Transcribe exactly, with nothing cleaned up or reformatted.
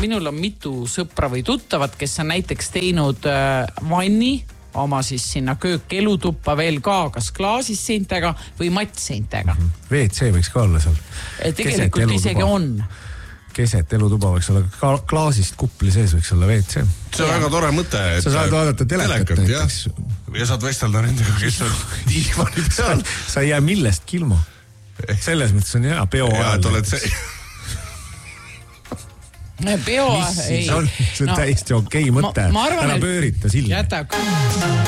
minul on mitu sõpra või tuttavat, kes on näiteks teinud vanni oma siis sinna köökelutuppa veel ka kas klaasis seintega või mattseintega. V C võiks ka olla seal. Tegelikult isegi on. Keset elutuba võiks olla, klaasist kupli sees võiks olla V C. See on väga tore mõte. Sa saad vaadata telekat näiteks. Ja saad vestelda nendega, kes on diivani peal. Sa ei jää millestki ilma. Selles mõttes on hea peo ajal. Ja, et oled see... Peo... Mis siis on? See on täiesti okei mõte. Ära pöörita silmi. Jäta...